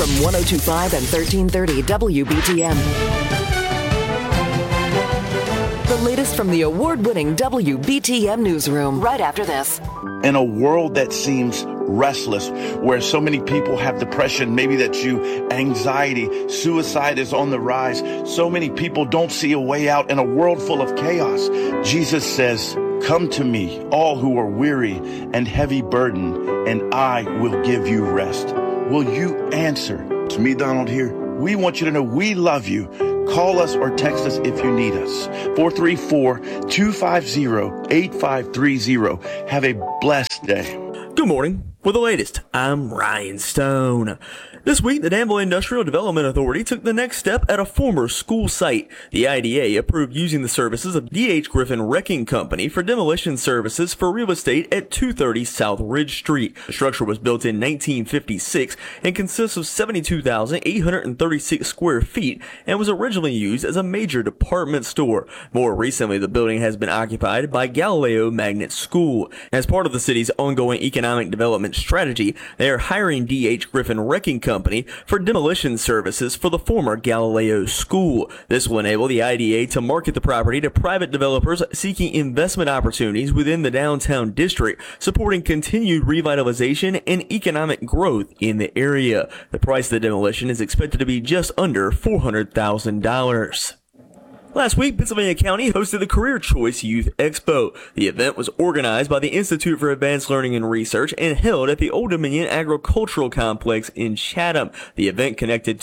from 102.5 and 1330 WBTM. The latest from the award-winning WBTM newsroom right after this. In a world that seems restless, where so many people have depression, maybe that's you, anxiety, suicide is on the rise. So many people don't see a way out in a world full of chaos. Jesus says, "Come to me, all who are weary and heavy burdened, and I will give you rest." Will you answer? To me, Donald here, we want you to know we love you. Call us or text us if you need us. 434-250-8530. Have a blessed day. Good morning. With the latest, I'm Ryan Stone. This week, the Danville Industrial Development Authority took the next step at a former school site. The IDA approved using the services of D.H. Griffin Wrecking Company for demolition services for real estate at 230 South Ridge Street. The structure was built in 1956 and consists of 72,836 square feet and was originally used as a major department store. More recently, the building has been occupied by Galileo Magnet School. As part of the city's ongoing economic development strategy, they are hiring D.H. Griffin Wrecking Company for demolition services for the former Galileo School. This will enable the IDA to market the property to private developers seeking investment opportunities within the downtown district, supporting continued revitalization and economic growth in the area. The price of the demolition is expected to be just under $400,000. Last week, Pennsylvania County hosted the Career Choice Youth Expo. The event was organized by the Institute for Advanced Learning and Research and held at the Old Dominion Agricultural Complex in Chatham. The event connected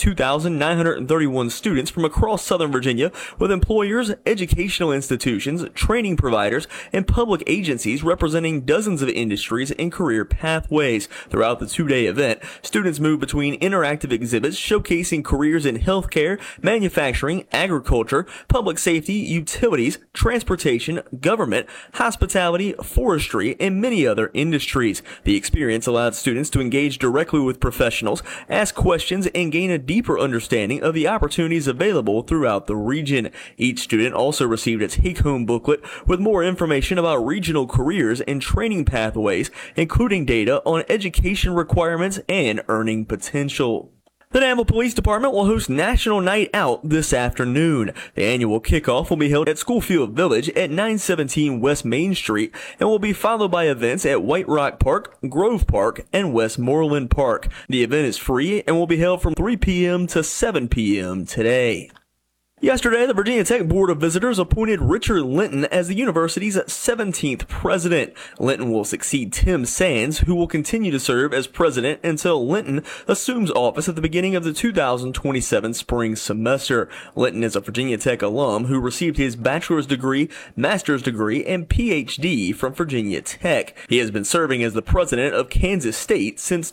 2,931 students from across Southern Virginia with employers, educational institutions, training providers, and public agencies representing dozens of industries and career pathways. Throughout the two-day event, students moved between interactive exhibits showcasing careers in healthcare, manufacturing, agriculture, public safety, utilities, transportation, government, hospitality, forestry, and many other industries. The experience allowed students to engage directly with professionals, ask questions, and gain a deeper understanding of the opportunities available throughout the region. Each student also received a take-home booklet with more information about regional careers and training pathways, including data on education requirements and earning potential. The Danville Police Department will host National Night Out this afternoon. The annual kickoff will be held at Schoolfield Village at 917 West Main Street and will be followed by events at White Rock Park, Grove Park, and Westmoreland Park. The event is free and will be held from 3 p.m. to 7 p.m. today. Yesterday, the Virginia Tech Board of Visitors appointed Richard Linton as the university's 17th president. Linton will succeed Tim Sands, who will continue to serve as president until Linton assumes office at the beginning of the 2027 spring semester. Linton is a Virginia Tech alum who received his bachelor's degree, master's degree, and PhD from Virginia Tech. He has been serving as the president of Kansas State since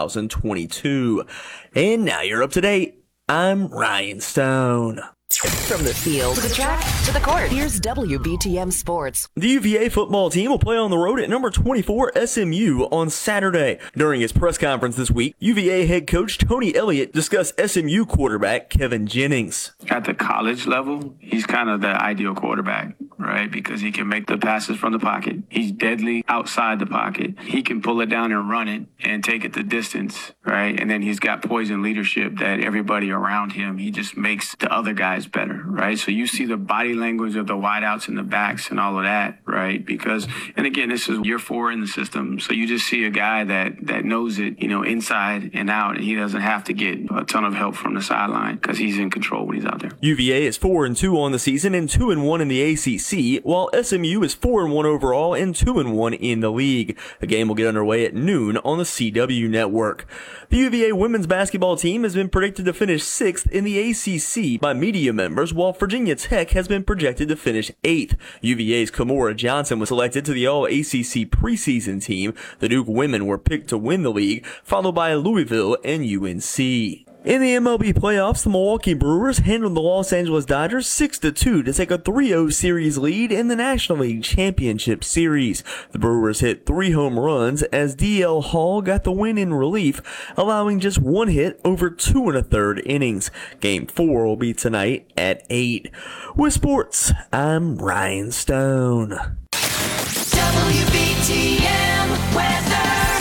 2022. And now you're up to date. I'm Ryan Stone. From the field to the track to the court, here's WBTM Sports. The UVA football team will play on the road at number 24 SMU on Saturday. During his press conference this week, UVA head coach Tony Elliott discussed SMU quarterback Kevin Jennings. At the college level, he's kind of the ideal quarterback, right? Because he can make the passes from the pocket. He's deadly outside the pocket. He can pull it down and run it and take it the distance, right? And then he's got poise and leadership that everybody around him, he just makes the other guys better, right? So you see the body language of the wideouts and the backs and all of that, right? Because, and again, this is year 4 in the system. So you just see a guy that knows it, inside and out, and he doesn't have to get a ton of help from the sideline because he's in control when he's out there. UVA is 4-2 on the season and 2-1 in the ACC, while SMU is 4-1 overall and 2-1 in the league. The game will get underway at noon on the CW network. The UVA women's basketball team has been predicted to finish 6th in the ACC by media members, while Virginia Tech has been projected to finish 8th. UVA's Kamora Johnson was selected to the All-ACC preseason team. The Duke women were picked to win the league, followed by Louisville and UNC. In the MLB playoffs, the Milwaukee Brewers handled the Los Angeles Dodgers 6-2 to take a 3-0 series lead in the National League Championship Series. The Brewers hit 3 home runs as D.L. Hall got the win in relief, allowing just 1 hit over 2 1/3 innings. Game 4 will be tonight at 8. With sports, I'm Ryan Stone. WBTM weather.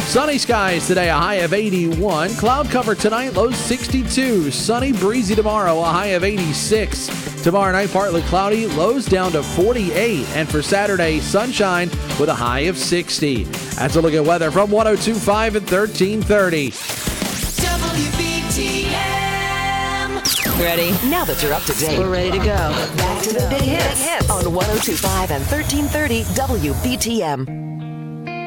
Sunny skies today, a high of 81. Cloud cover tonight, low 62. Sunny, breezy tomorrow, a high of 86. Tomorrow night, partly cloudy, lows down to 48. And for Saturday, sunshine with a high of 60. That's a look at weather from 102.5 and 1330. WBTM. Ready? Now that you're up to date, We're ready to go. back to the big hits on 102.5 and 1330 WBTM.